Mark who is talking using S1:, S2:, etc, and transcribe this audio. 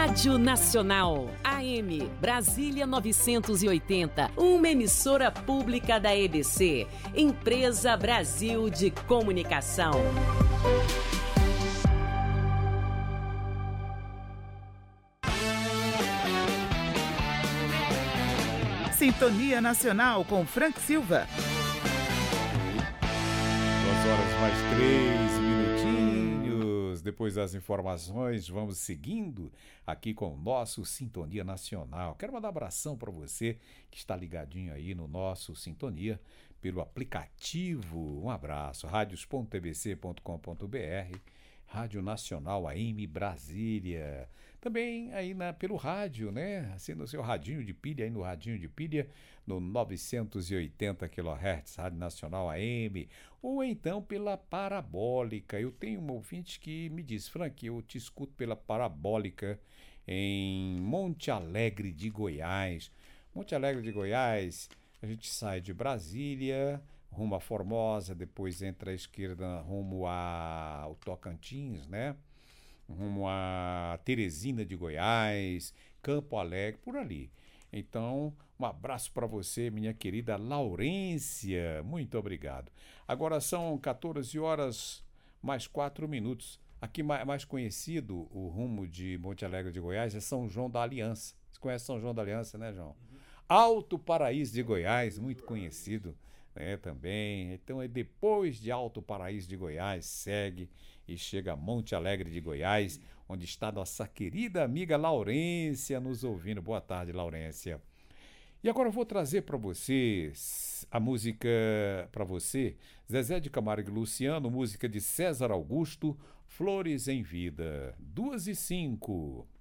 S1: Rádio Nacional, AM Brasília 980, uma emissora pública da EBC, Empresa Brasil de Comunicação.
S2: Sintonia Nacional com Frank Silva.
S3: 2 horas mais 3 minutinhos. Depois das informações, vamos seguindo aqui com o nosso Sintonia Nacional. Quero mandar um abração para você que está ligadinho aí no nosso Sintonia pelo aplicativo. Um abraço. radios.tbc.com.br, Rádio Nacional AM Brasília. Também aí pelo rádio, né? Assim no seu radinho de pilha, aí no radinho de pilha, no 980 kHz, Rádio Nacional AM, ou então pela parabólica. Eu tenho um ouvinte que me diz: Frank, eu te escuto pela parabólica em Monte Alegre de Goiás. Monte Alegre de Goiás, a gente sai de Brasília, rumo a Formosa, depois entra à esquerda rumo ao Tocantins, né? Rumo a Teresina de Goiás, Campo Alegre, por ali. Então, um abraço para você, minha querida Laurência. Muito obrigado. Agora são 14 horas mais 4 minutos. Aqui mais conhecido, o rumo de Monte Alegre de Goiás, é São João da Aliança. Você conhece São João da Aliança, né, João? Alto Paraíso de Goiás, muito conhecido, né, também. Então, depois de Alto Paraíso de Goiás, segue e chega a Monte Alegre de Goiás, onde está nossa querida amiga Laurência nos ouvindo. Boa tarde, Laurência. E agora eu vou trazer para você a música para você, Zezé de Camargo e Luciano, música de César Augusto, Flores em Vida, 2h05.